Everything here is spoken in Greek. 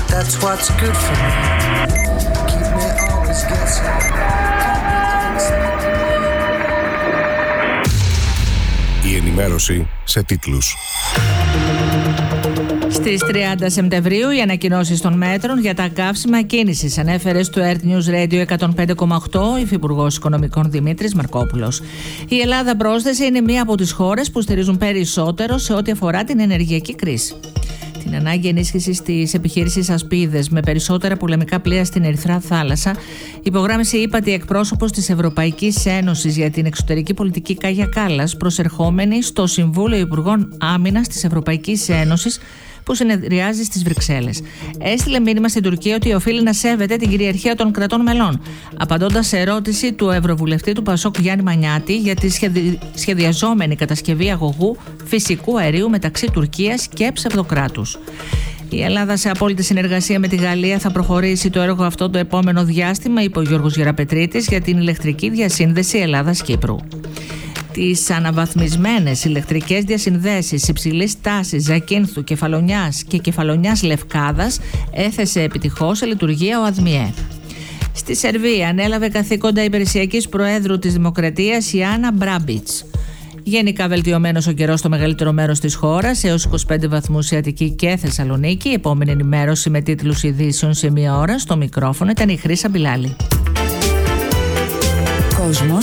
That's what's good for me. Keep me always guessing. Η ενημέρωση σε τίτλους. Στις 30 Σεπτεμβρίου οι ανακοινώσεις των μέτρων για τα καύσιμα κίνησης, ανέφερε στο Earth News Radio 105,8 ο Υφυπουργός Οικονομικών Δημήτρης Μαρκόπουλος. Η Ελλάδα, πρόσθεσε, είναι μία από τις χώρες που στηρίζουν περισσότερο σε ό,τι αφορά την ενεργειακή κρίση. Την ανάγκη ενίσχυσης της επιχείρησης Ασπίδες με περισσότερα πολεμικά πλοία στην Ερυθρά Θάλασσα υπογράμμισε η ύπατη εκπρόσωπος της Ευρωπαϊκής Ένωσης για την εξωτερική πολιτική Κάγια Κάλλας, προσερχόμενη στο Συμβούλιο Υπουργών Άμυνας της Ευρωπαϊκής Ένωσης που συνεδριάζει στις Βρυξέλλες. Έστειλε μήνυμα στην Τουρκία ότι οφείλει να σέβεται την κυριαρχία των κρατών μελών, απαντώντας σε ερώτηση του Ευρωβουλευτή του Πασόκ Γιάννη Μανιάτη για τη σχεδιαζόμενη κατασκευή αγωγού φυσικού αερίου μεταξύ Τουρκίας και ψευδοκράτους. Η Ελλάδα, σε απόλυτη συνεργασία με τη Γαλλία, θα προχωρήσει το έργο αυτό το επόμενο διάστημα, είπε ο Γιώργος Γεραπετρίτης, για την ηλεκτρική διασύνδεση Ελλάδας-Κύπρου. Τις αναβαθμισμένες ηλεκτρικές διασυνδέσεις υψηλής τάσης Ζακίνθου, Κεφαλονιάς και Κεφαλονιάς Λευκάδας έθεσε επιτυχώς σε λειτουργία ο ΑΔΜΙΕ. Στη Σερβία ανέλαβε καθήκοντα υπηρεσιακής προέδρου της Δημοκρατίας η Άννα Μπράμπιτς. Γενικά βελτιωμένος ο καιρός στο μεγαλύτερο μέρος της χώρας, έως 25 βαθμούς η Αττική και Θεσσαλονίκη. Η επόμενη ενημέρωση με τίτλους ειδήσεων σε μία ώρα. Στο μικρόφωνο ήταν η Χρύσα Μπιλάλη. Κόσμος